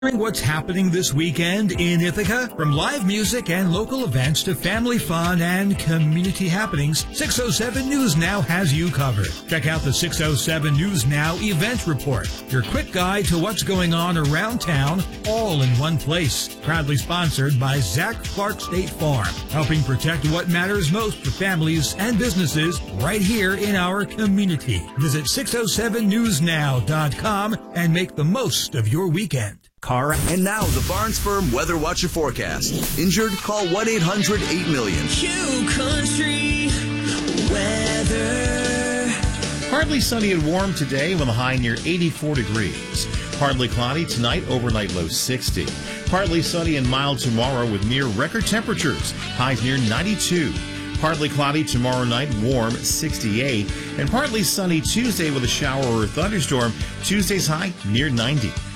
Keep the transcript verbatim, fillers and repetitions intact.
What's happening this weekend in Ithaca? From live music and local events to family fun and community happenings, six oh seven News Now has you covered. Check out the six oh seven News Now event report, your quick guide to what's going on around town, all in one place. Proudly sponsored by Zach Clark State Farm, helping protect what matters most for families and businesses right here in our community. Visit six oh seven news now dot com and make the most of your weekend. Car. And now the Barnes Firm Weather Watcher forecast. Injured? Call one eight hundred eight million. Q Country Weather. Partly sunny and warm today with a high near eighty-four degrees. Partly cloudy tonight, overnight low sixty. Partly sunny and mild tomorrow with near record temperatures, highs near ninety-two. Partly cloudy tomorrow night, warm sixty-eight. And partly sunny Tuesday with a shower or a thunderstorm. Tuesday's high near ninety.